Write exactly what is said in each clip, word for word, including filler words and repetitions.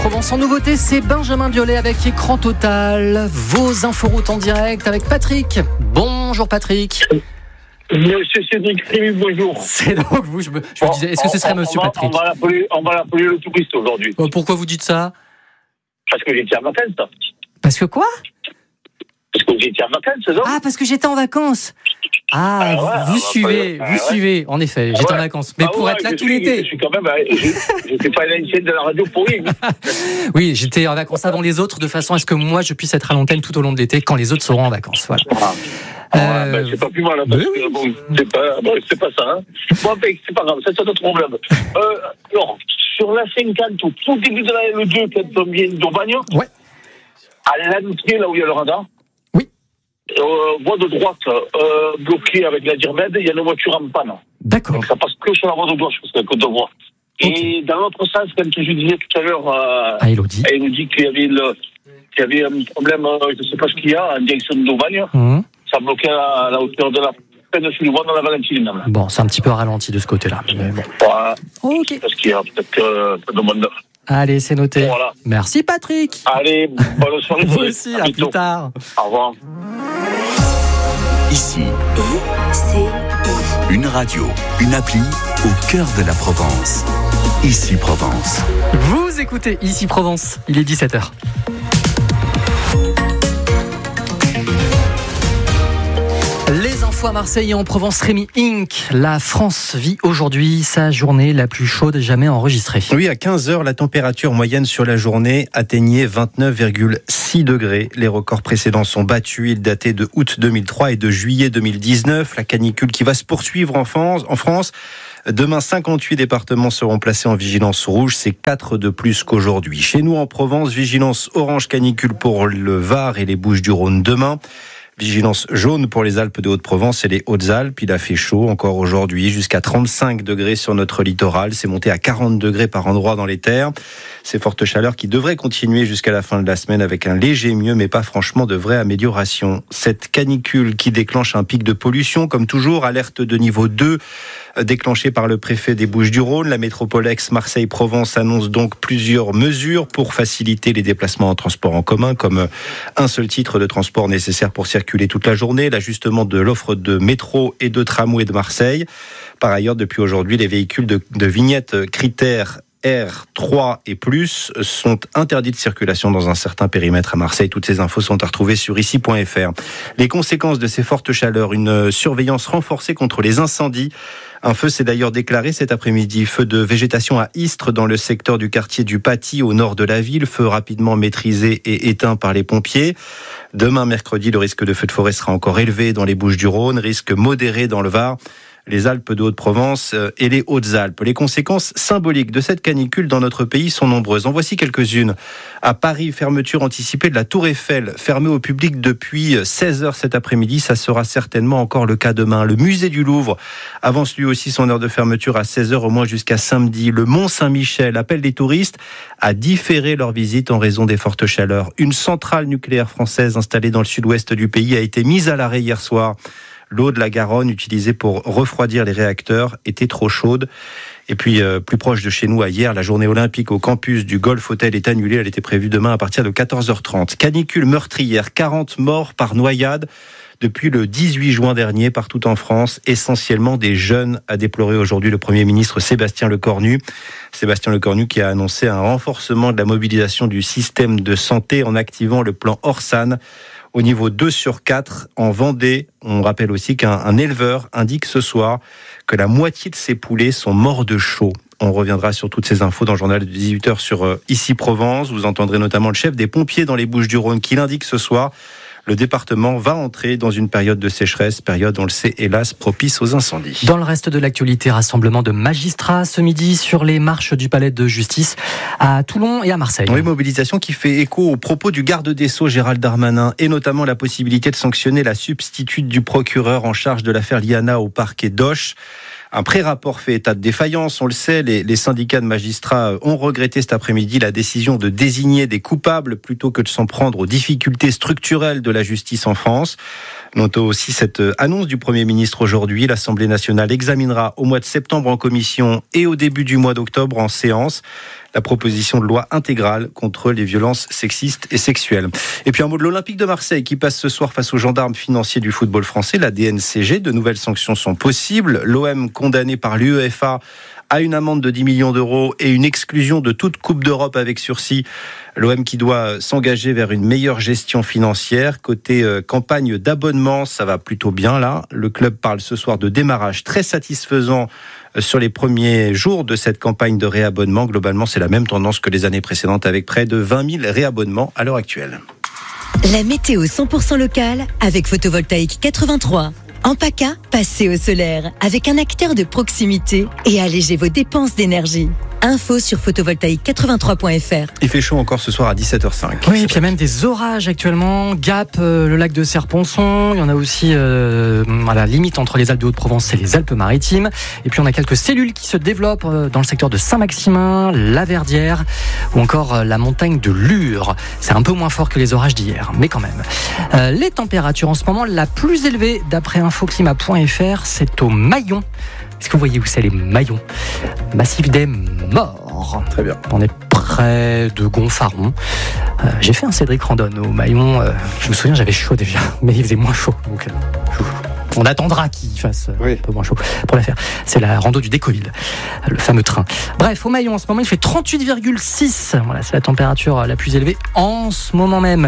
Provence. En nouveauté, c'est Benjamin Biolay avec Écran Total. Vos inforoutes en direct avec Patrick. Bonjour Patrick. Monsieur Cédric Rémy, bonjour. C'est donc vous, je me, je me disais, est-ce que ce serait on, Monsieur on va, Patrick? On va l'appeler, on va l'appeler le touriste aujourd'hui. Oh, pourquoi vous dites ça? Parce que j'étais en vacances. Parce que quoi? Parce que j'étais en vacances, non? Ah, parce que j'étais en vacances. Ah, Ah ouais, vous, vous ah suivez, bah, vous ah ouais. suivez. En effet, Ah j'étais ouais. en vacances. Mais Ah pour ouais, être là je tout suis, l'été. Je suis quand même, je n'étais pas l'ancienne de la radio pour rien. Oui, j'étais en vacances avant les autres, de façon à ce que moi je puisse être à l'antenne tout au long de l'été quand les autres seront en vacances. Voilà. Ah. Ah, Euh, ben, c'est pas plus mal, hein, parce que bon, c'est pas, bon, c'est pas ça. Hein. Bon, ben, c'est pas grave, c'est un autre problème. Euh, alors, sur la cinquante, au tout début de la L deux, quand on vient d'Aubagne, Ouais. à l'entrée, là où il y a le radar, Oui. euh, voie de droite euh, bloquée avec la Dirmed, il y a une voiture en panne. D'accord. Donc ça passe que sur la voie de gauche, parce qu'il y a que deux voies. Et Okay. dans l'autre sens, quand je disais tout à l'heure euh, Ah, Elodie. à Elodie qu'il y avait, le, qu'il y avait un problème, euh, je ne sais pas ce qu'il y a, en direction d'Aubagne, Mmh. ça bloquait à la hauteur de la peine sur le voie dans la Valentine. Bon, c'est un petit peu ralenti de ce côté-là. Mais bon. Voilà. Ok. Parce qu'il y a peut-être euh, peu de monde. Allez, c'est noté. Voilà. Merci Patrick. Allez, bonne soirée. Vous aussi, à plus tard. Au revoir. Ici, I C I. une radio, une appli au cœur de la Provence. Ici Provence. Vous écoutez Ici Provence, il est dix-sept heures. Les infos à Marseille et en Provence, Rémi Inc. La France vit aujourd'hui sa journée la plus chaude jamais enregistrée. Oui, à quinze heures, la température moyenne sur la journée atteignait vingt-neuf virgule six degrés. Les records précédents sont battus. Ils dataient de août deux mille trois et de juillet deux mille dix-neuf. La canicule qui va se poursuivre en France. En France. Demain, cinquante-huit départements seront placés en vigilance rouge. C'est quatre de plus qu'aujourd'hui. Chez nous, en Provence, vigilance orange canicule pour le Var et les Bouches-du-Rhône demain. Vigilance jaune pour les Alpes de Haute-Provence et les Hautes-Alpes. Il a fait chaud encore aujourd'hui, jusqu'à trente-cinq degrés sur notre littoral. C'est monté à quarante degrés par endroit dans les terres. Ces fortes chaleurs qui devraient continuer jusqu'à la fin de la semaine avec un léger mieux, mais pas franchement de vraie amélioration. Cette canicule qui déclenche un pic de pollution, comme toujours, alerte de niveau deux, déclenchée par le préfet des Bouches-du-Rhône. La métropole ex-Marseille-Provence annonce donc plusieurs mesures pour faciliter les déplacements en transport en commun, comme un seul titre de transport nécessaire pour circuler toute la journée, l'ajustement de l'offre de métro et de tramway de Marseille. Par ailleurs, depuis aujourd'hui, les véhicules de, de vignettes critères R trois et plus sont interdits de circulation dans un certain périmètre à Marseille. Toutes ces infos sont à retrouver sur ici point f r. Les conséquences de ces fortes chaleurs, une surveillance renforcée contre les incendies. Un feu s'est d'ailleurs déclaré cet après-midi. Feu de végétation à Istres dans le secteur du quartier du Paty au nord de la ville. Feu rapidement maîtrisé et éteint par les pompiers. Demain, mercredi, le risque de feu de forêt sera encore élevé dans les Bouches-du-Rhône. Risque modéré dans le Var, les Alpes de Haute-Provence et les Hautes-Alpes. Les conséquences symboliques de cette canicule dans notre pays sont nombreuses. En voici quelques-unes. À Paris, fermeture anticipée de la Tour Eiffel, fermée au public depuis seize heures cet après-midi. Ça sera certainement encore le cas demain. Le musée du Louvre avance lui aussi son heure de fermeture à seize heures au moins jusqu'à samedi. Le Mont Saint-Michel appelle les touristes à différer leur visite en raison des fortes chaleurs. Une centrale nucléaire française installée dans le sud-ouest du pays a été mise à l'arrêt hier soir. L'eau de la Garonne utilisée pour refroidir les réacteurs était trop chaude. Et puis, euh, plus proche de chez nous, à hier, la journée olympique au campus du Golf Hotel est annulée. Elle était prévue demain à partir de quatorze heures trente. Canicule meurtrière, quarante morts par noyade depuis le dix-huit juin dernier partout en France. Essentiellement des jeunes, a déploré aujourd'hui le Premier ministre Sébastien Lecornu. Sébastien Lecornu qui a annoncé un renforcement de la mobilisation du système de santé en activant le plan Orsan. Au niveau deux sur quatre, en Vendée, on rappelle aussi qu'un un éleveur indique ce soir que la moitié de ses poulets sont morts de chaud. On reviendra sur toutes ces infos dans le journal de dix-huit heures sur euh, Ici Provence. Vous entendrez notamment le chef des pompiers dans les Bouches-du-Rhône qui l'indique ce soir. Le département va entrer dans une période de sécheresse, période, on le sait, hélas, propice aux incendies. Dans le reste de l'actualité, rassemblement de magistrats ce midi sur les marches du palais de justice à Toulon et à Marseille. Oui, mobilisation qui fait écho aux propos du garde des Sceaux Gérald Darmanin et notamment la possibilité de sanctionner la substitute du procureur en charge de l'affaire Liana au parquet d'Auch. Un pré-rapport fait état de défaillance, on le sait, les, les syndicats de magistrats ont regretté cet après-midi la décision de désigner des coupables plutôt que de s'en prendre aux difficultés structurelles de la justice en France. Notons aussi cette annonce du Premier ministre aujourd'hui. L'Assemblée nationale examinera au mois de septembre en commission et au début du mois d'octobre en séance la proposition de loi intégrale contre les violences sexistes et sexuelles. Et puis un mot de l'Olympique de Marseille qui passe ce soir face aux gendarmes financiers du football français, la D N C G. De nouvelles sanctions sont possibles. L'O M condamné par l'U E F A à une amende de dix millions d'euros et une exclusion de toute Coupe d'Europe avec sursis. L'O M qui doit s'engager vers une meilleure gestion financière. Côté euh, campagne d'abonnement, ça va plutôt bien là. Le club parle ce soir de démarrage très satisfaisant sur les premiers jours de cette campagne de réabonnement. Globalement, c'est la même tendance que les années précédentes avec près de vingt mille réabonnements à l'heure actuelle. La météo cent pour cent locale avec Photovoltaïque quatre-vingt-trois. En PACA, passez au solaire avec un acteur de proximité et allégez vos dépenses d'énergie. Info sur photovoltaïque quatre-vingt-trois point f r. Il fait chaud encore ce soir à dix-sept heures cinq. Oui, et puis il y a même des orages actuellement. Gap, euh, le lac de Serponçon. Il y en a aussi euh, à la limite entre les Alpes de Haute-Provence et les Alpes-Maritimes. Et puis on a quelques cellules qui se développent euh, dans le secteur de Saint-Maximin, la Verdière ou encore euh, la montagne de Lure. C'est un peu moins fort que les orages d'hier, mais quand même. Euh, les températures en ce moment, la plus élevée d'après infoclimat point f r, c'est au Maillon. Est-ce que vous voyez où c'est les Maillons ? Massif des Morts. Très bien. On est près de Gonfaron. Euh, j'ai fait un Cédric Randonne au Maillon. Euh, je me souviens, j'avais chaud déjà, mais il faisait moins chaud. Donc, euh, on attendra qu'il fasse oui. un peu moins chaud pour la faire. C'est la rando du Décoville, le fameux train. Bref, au Maillon, en ce moment, il fait trente-huit virgule six. Voilà, c'est la température la plus élevée en ce moment même.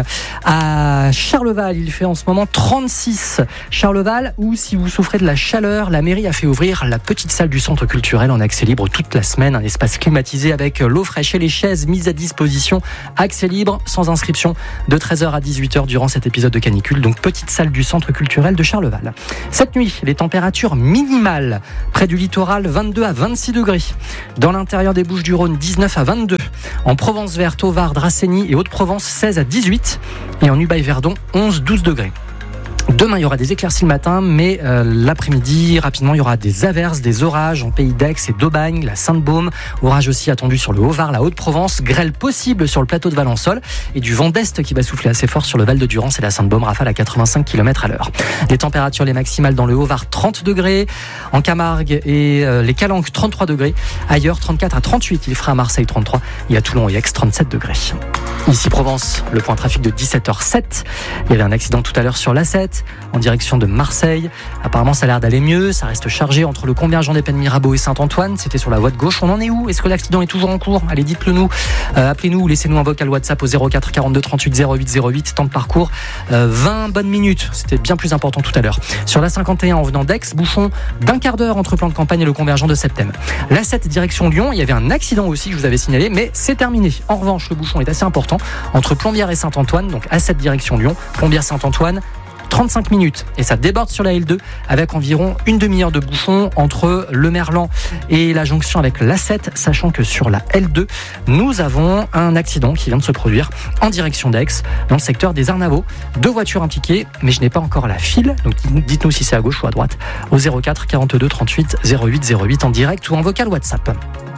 À Charleval, il fait en ce moment trente-six. Charleval, où si vous souffrez de la chaleur, la mairie a fait ouvrir la petite salle du centre culturel en accès libre toute la semaine. Un espace climatisé avec l'eau fraîche et les chaises mises à disposition. Accès libre, sans inscription, de treize heures à dix-huit heures durant cet épisode de canicule. Donc, petite salle du centre culturel de Charleval. Cette nuit, les températures minimales. Près du littoral, vingt-deux à vingt-six degrés. Dans l'intérieur des Bouches-du-Rhône, dix-neuf à vingt-deux. En Provence verte, Auvar, Dracénie et Haute-Provence, seize à dix-huit. Et en Ubaye-Verdon, onze à douze degrés. Demain, il y aura des éclaircies le matin, mais euh, l'après-midi, rapidement, il y aura des averses, des orages en Pays d'Aix et d'Aubagne, la Sainte-Baume. Orage aussi attendu sur le Haut-Var, la Haute-Provence. Grêle possible sur le plateau de Valençol. Et du vent d'Est qui va souffler assez fort sur le Val de Durance et la Sainte-Baume, rafale à quatre-vingt-cinq kilomètres à l'heure. Les températures les maximales dans le Haut-Var, trente degrés. En Camargue et euh, les Calanques, trente-trois degrés. Ailleurs, trente-quatre à trente-huit. Il fera à Marseille, trente-trois. Et à Toulon et Aix, trente-sept degrés. Ici Provence, le point trafic de dix-sept heures sept. Il y avait un accident tout à l'heure sur l'A sept, en direction de Marseille. Apparemment, ça a l'air d'aller mieux. Ça reste chargé entre le convergent des Pennes Mirabeau et Saint-Antoine. C'était sur la voie de gauche. On en est où ? Est-ce que l'accident est toujours en cours ? Allez, dites-le nous. Euh, appelez-nous ou laissez-nous un vocal WhatsApp au zéro quatre quarante-deux trente-huit zéro huit zéro huit. Temps de parcours, euh, vingt bonnes minutes. C'était bien plus important tout à l'heure. Sur la cinquante et un en venant d'Aix, bouchon d'un quart d'heure entre plan de campagne et le convergent de Septem. La sept direction Lyon, il y avait un accident aussi que je vous avais signalé, mais c'est terminé. En revanche, le bouchon est assez important entre Plombières et Saint-Antoine, donc A sept direction Lyon, Plombières-Saint-Antoine, trente-cinq minutes et ça déborde sur la L deux avec environ une demi-heure de bouchon entre le Merlan et la jonction avec l'A sept, sachant que sur la L deux, nous avons un accident qui vient de se produire en direction d'Aix, dans le secteur des Arnavaux. Deux voitures impliquées, mais je n'ai pas encore la file, donc dites-nous si c'est à gauche ou à droite, au zéro quatre quarante-deux trente-huit zéro huit zéro huit en direct ou en vocal WhatsApp.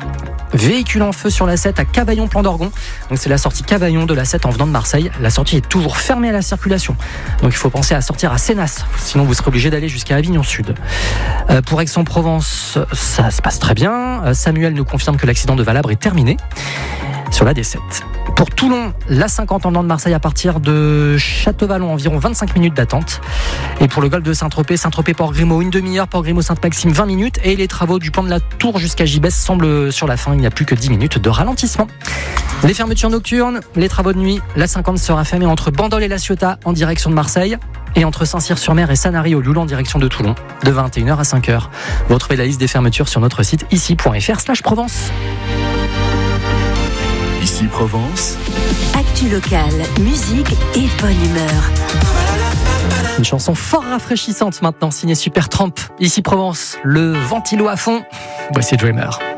Véhicule en feu sur la sept à Cavaillon-Plan-d'Orgon. Donc c'est la sortie Cavaillon de la sept en venant de Marseille. La sortie est toujours fermée à la circulation. Donc il faut penser à sortir à Sénas. Sinon vous serez obligé d'aller jusqu'à Avignon Sud. Euh, pour Aix-en-Provence, ça se passe très bien. Euh, Samuel nous confirme que l'accident de Valabre est terminé sur la D sept. Pour Toulon, la cinquante en venant de Marseille à partir de Château-Vallon, environ vingt-cinq minutes d'attente. Et pour le golfe de Saint-Tropez, Saint-Tropez-Port-Grimaud, une demi-heure, Port-Grimaud, Sainte-Maxime, vingt minutes. Et les travaux du pont de la Tour jusqu'à Gibès semblent sur la fin. Il n'y a plus que dix minutes de ralentissement. Les fermetures nocturnes, les travaux de nuit. La cinquante sera fermée entre Bandol et La Ciotat en direction de Marseille. Et entre Saint-Cyr-sur-Mer et Sanary au Loulan en direction de Toulon, de vingt et une heures à cinq heures. Vous retrouvez la liste des fermetures sur notre site ici point f r slash Provence. Ici Provence. Actu locale, musique et bonne humeur. Une chanson fort rafraîchissante maintenant, signée Supertramp. Ici Provence, le ventilo à fond. Voici Dreamer.